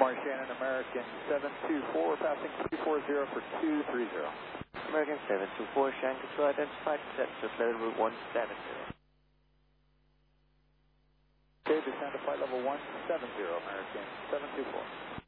Lamar Shannon, American 724, passing 340 for 230. American 724, Shannon Control identified, set to flight route 170. Okay, descend to flight level 170, American 724.